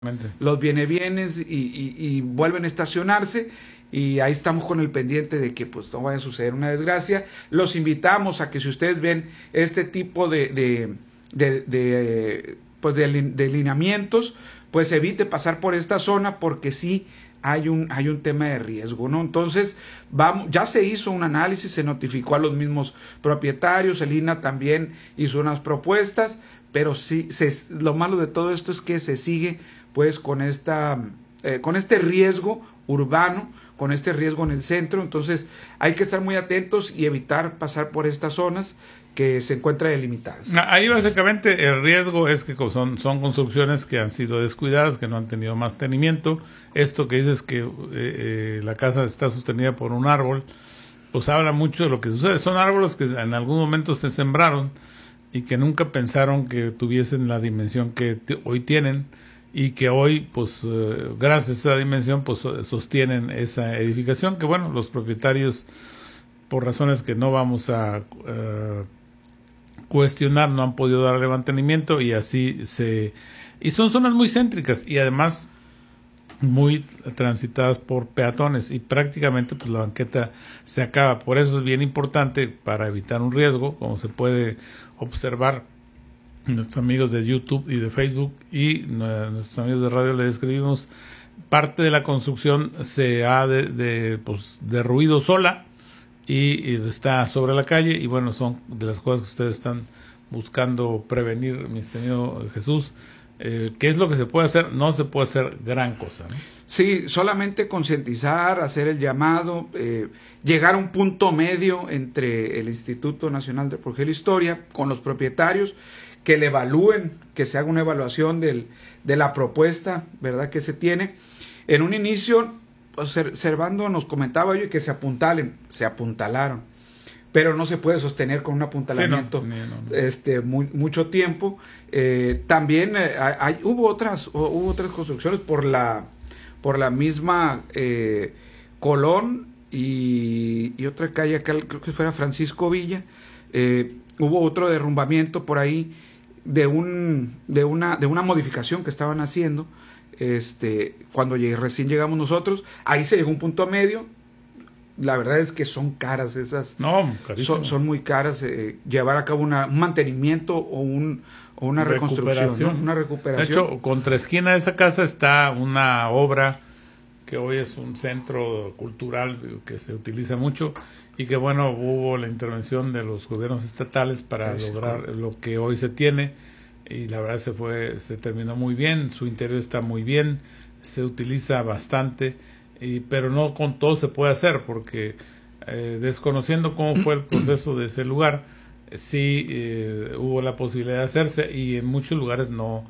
los bienes y vuelven a estacionarse, y ahí estamos con el pendiente de que pues no vaya a suceder una desgracia. Los invitamos a que si ustedes ven este tipo de lineamientos, pues evite pasar por esta zona, porque sí hay un tema de riesgo, ¿no? Entonces, ya se hizo un análisis, se notificó a los mismos propietarios, el INAH también hizo unas propuestas, pero sí, lo malo de todo esto es que se sigue pues con este riesgo urbano, con este riesgo en el centro. Entonces hay que estar muy atentos y evitar pasar por estas zonas que se encuentran delimitadas. Ahí básicamente el riesgo es que son construcciones que han sido descuidadas, que no han tenido mantenimiento. Esto que dices que la casa está sostenida por un árbol, pues habla mucho de lo que sucede. Son árboles que en algún momento se sembraron y que nunca pensaron que tuviesen la dimensión que hoy tienen, y que hoy, pues, gracias a esa dimensión, pues, sostienen esa edificación, que bueno, los propietarios, por razones que no vamos a cuestionar, no han podido darle mantenimiento, y así y son zonas muy céntricas, y además muy transitadas por peatones, y prácticamente pues la banqueta se acaba. Por eso es bien importante, para evitar un riesgo, como se puede observar nuestros amigos de YouTube y de Facebook, y nuestros amigos de radio le describimos, parte de la construcción se ha derruido sola y está sobre la calle, y bueno, son de las cosas que ustedes están buscando prevenir, mi estimado Jesús. ¿Qué es lo que se puede hacer? No se puede hacer gran cosa, ¿no? Sí, solamente concientizar, hacer el llamado, llegar a un punto medio entre el Instituto Nacional de Antropología y la Historia con los propietarios, que le evalúen, que se haga una evaluación de la propuesta, ¿verdad?, que se tiene. En un inicio, Servando nos comentaba yo que se apuntalaron, pero no se puede sostener con un apuntalamiento mucho tiempo. También hubo otras construcciones por la misma Colón y otra calle acá, creo que fuera Francisco Villa. Hubo otro derrumbamiento por ahí de una modificación que estaban haciendo. Cuando recién llegamos nosotros, ahí se llegó a un punto medio. La verdad es que son caras esas. No, son muy caras. Llevar a cabo un mantenimiento o una reconstrucción, ¿no? Una recuperación. De hecho, contra esquina de esa casa está una obra que hoy es un centro cultural que se utiliza mucho, y que bueno, hubo la intervención de los gobiernos estatales para lograr lo que hoy se tiene, y la verdad se terminó muy bien. Su interior está muy bien, se utiliza bastante, pero no con todo se puede hacer, porque desconociendo cómo fue el proceso de ese lugar, sí hubo la posibilidad de hacerse, y en muchos lugares no.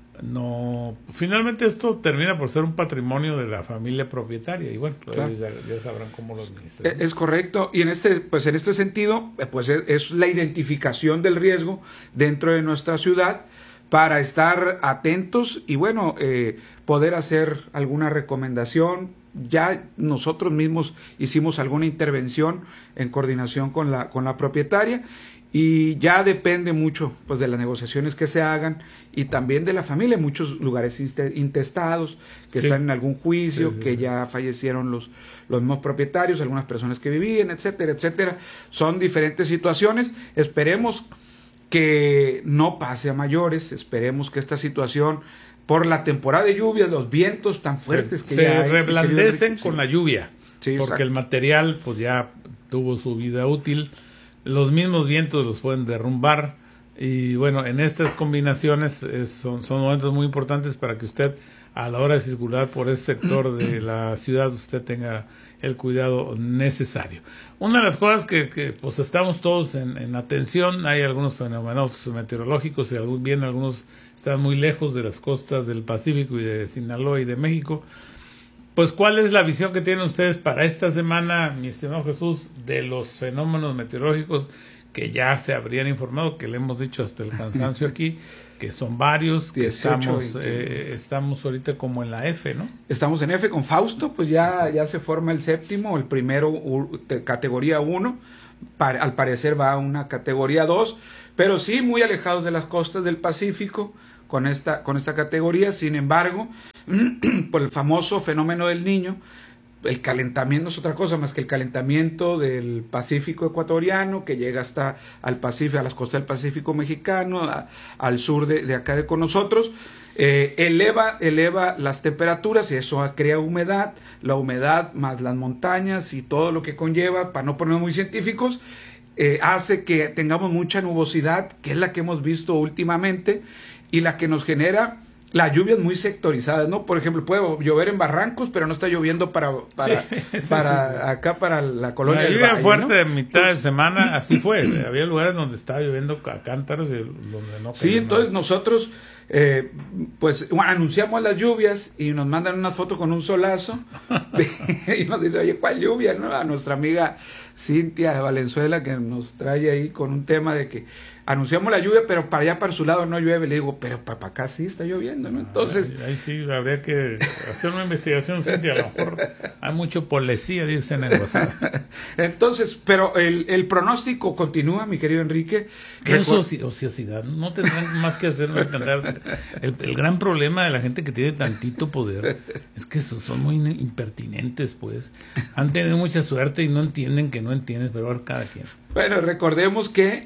Finalmente esto termina por ser un patrimonio de la familia propietaria, y bueno, claro, ellos ya sabrán cómo lo administran. Es correcto, y en este sentido, pues es la identificación del riesgo dentro de nuestra ciudad, para estar atentos y bueno, poder hacer alguna recomendación. Ya nosotros mismos hicimos alguna intervención en coordinación con la propietaria, y ya depende mucho pues de las negociaciones que se hagan, y también de la familia. Muchos lugares intestados que están en algún juicio, que ya fallecieron los mismos propietarios, algunas personas que vivían, etcétera, etcétera. Son diferentes situaciones. Esperemos que no pase a mayores. Esperemos que esta situación, por la temporada de lluvias, los vientos tan fuertes que se reblandecen con la lluvia, porque exacto. El material pues ya tuvo su vida útil. Los mismos vientos los pueden derrumbar, y bueno, en estas combinaciones son momentos muy importantes para que usted, a la hora de circular por ese sector de la ciudad, usted tenga el cuidado necesario. Una de las cosas que pues estamos todos en atención, hay algunos fenómenos meteorológicos, y algunos están muy lejos de las costas del Pacífico y de Sinaloa y de México. Pues, ¿cuál es la visión que tienen ustedes para esta semana, mi estimado Jesús, de los fenómenos meteorológicos que ya se habrían informado, que le hemos dicho hasta el cansancio aquí, que son varios, que 18, estamos ahorita como en la F, ¿no? Estamos en F con Fausto, pues ya se forma el séptimo, el primero categoría 1, al parecer va a una categoría 2, pero sí muy alejados de las costas del Pacífico, con esta categoría. Sin embargo, por el famoso fenómeno del Niño, el calentamiento es otra cosa más que el calentamiento del Pacífico ecuatoriano, que llega hasta al Pacífico, a las costas del Pacífico mexicano, al sur de acá con nosotros. Eleva las temperaturas y eso crea humedad, la humedad más las montañas y todo lo que conlleva, para no ponernos muy científicos, hace que tengamos mucha nubosidad, que es la que hemos visto últimamente y la que nos genera las lluvias muy sectorizadas, ¿no? Por ejemplo, puede llover en Barrancos, pero no está lloviendo para acá, para la colonia del Valle, Valle, fuerte, ¿no? de mitad de semana, así fue. Había lugares donde estaba lloviendo a cántaros y donde no. Sí, entonces nosotros pues anunciamos las lluvias y nos mandan una foto con un solazo y nos dice, oye, ¿cuál lluvia? ¿No? A nuestra amiga Cintia de Valenzuela, que nos trae ahí con un tema de que anunciamos la lluvia, pero para allá, para su lado, no llueve. Le digo, pero para acá sí está lloviendo, ¿no? Entonces... Ahí sí habría que hacer una investigación, Cintia. A lo mejor hay mucho policía, dicen en WhatsApp. Entonces, pero el pronóstico continúa, mi querido Enrique. ¿Qué ociosidad? No tendrán más que hacer, no entenderse. El gran problema de la gente que tiene tantito poder es que son muy impertinentes, pues. Han tenido mucha suerte y no entienden que no entiendes, pero ahora cada quien. Bueno, recordemos que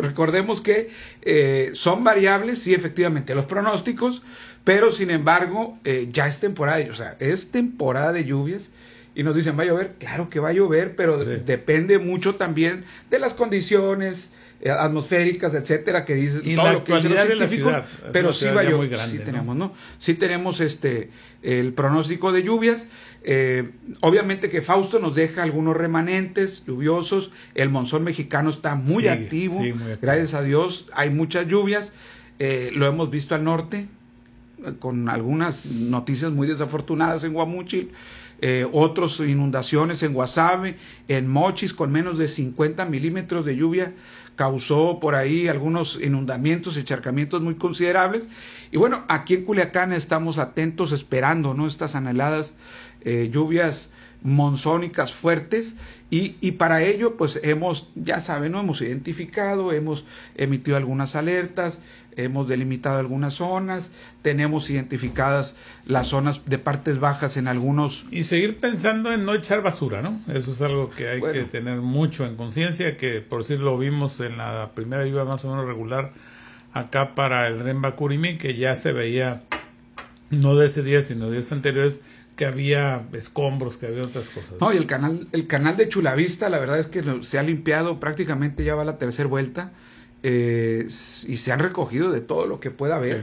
son variables, sí, efectivamente, los pronósticos, pero sin embargo, ya es temporada, o sea, es temporada de lluvias y nos dicen, ¿va a llover? Claro que va a llover, pero sí, depende mucho también de las condiciones atmosféricas, etcétera, que dicen y todo la lo que dicen los científicos, pero sí va a llover, grande, sí tenemos, ¿no? Sí tenemos el pronóstico de lluvias. Obviamente que Fausto nos deja algunos remanentes lluviosos, el monzón mexicano está muy activo, gracias a Dios, hay muchas lluvias, lo hemos visto al norte, con algunas noticias muy desafortunadas en Guamúchil, otros inundaciones en Guasave, en Mochis con menos de 50 milímetros de lluvia, causó por ahí algunos inundamientos y encharcamientos muy considerables. Y bueno, aquí en Culiacán estamos atentos, esperando, ¿no?, estas anheladas lluvias monzónicas fuertes, y para ello pues hemos identificado, hemos emitido algunas alertas, hemos delimitado algunas zonas, tenemos identificadas las zonas de partes bajas en algunos... Y seguir pensando en no echar basura, ¿no? Eso es algo que hay que tener mucho en conciencia, que por decir lo vimos en la primera lluvia más o menos regular acá para el Ren Bacurimí, que ya se veía, no de ese día, sino días anteriores, que había escombros, que había otras cosas. No, y el canal de Chulavista, la verdad es que se ha limpiado, prácticamente ya va la tercera vuelta, y se han recogido de todo lo que pueda haber,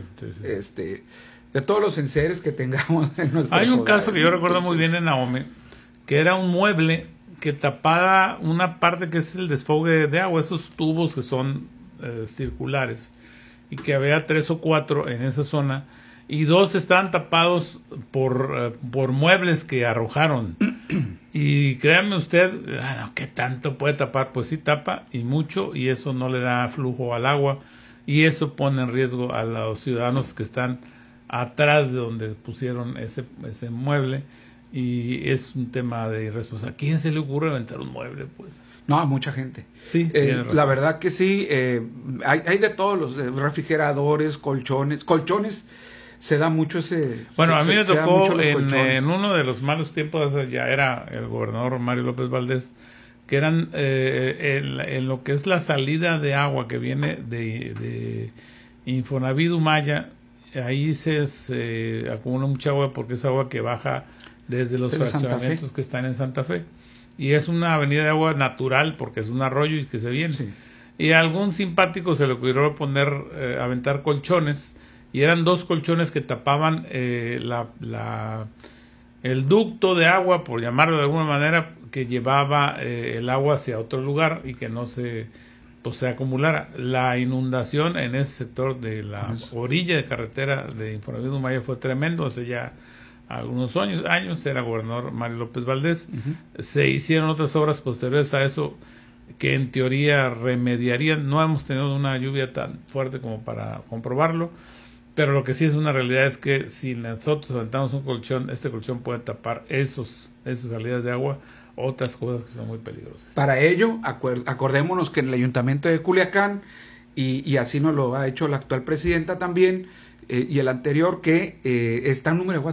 de todos los enseres que tengamos en nuestro Hay un caso que yo recuerdo muy bien en Ahome, que era un mueble que tapaba una parte que es el desfogue de agua, esos tubos que son circulares, y que había 3 o 4 en esa zona, y 2 estaban tapados por muebles que arrojaron. Y créanme usted, ¿qué tanto puede tapar? Pues sí tapa, y mucho, y eso no le da flujo al agua, y eso pone en riesgo a los ciudadanos que están atrás de donde pusieron ese mueble, y es un tema de irresponsabilidad. ¿A quién se le ocurre aventar un mueble, pues? No, a mucha gente. Sí, la verdad que sí, hay de todos los refrigeradores, colchones, se da mucho ese... Bueno, a mí me tocó en uno de los malos tiempos, ya era el gobernador Mario López Valdés, que eran en lo que es la salida de agua que viene de Infonavit Humaya, ahí se acumula mucha agua porque es agua que baja desde los fraccionamientos que están en Santa Fe. Y es una avenida de agua natural porque es un arroyo y que se viene. Sí. Y a algún simpático se le ocurrió aventar colchones, y eran 2 colchones que tapaban el ducto de agua, por llamarlo de alguna manera, que llevaba el agua hacia otro lugar y que no se acumulara. La inundación en ese sector de la orilla de carretera de Infonavit Humaya fue tremendo. Hace ya algunos años era gobernador Mario López Valdés. Se hicieron otras obras posteriores a eso que en teoría remediarían. No hemos tenido una lluvia tan fuerte como para comprobarlo, pero lo que sí es una realidad es que si nosotros aventamos un colchón, este colchón puede tapar esas salidas de agua, otras cosas que son muy peligrosas. Para ello, acordémonos que en el Ayuntamiento de Culiacán, y así nos lo ha hecho la actual presidenta también, y el anterior que está en número